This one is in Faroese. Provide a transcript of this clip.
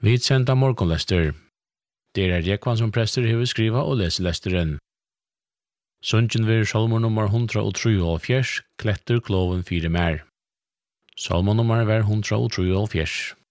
Vi senda morgonlester. Det Rekvan som prester hever skriva og lese lesteren. Sundjen vir salmor nummer 173, Kletter kloven 4 mer. Salmor nummer var 173.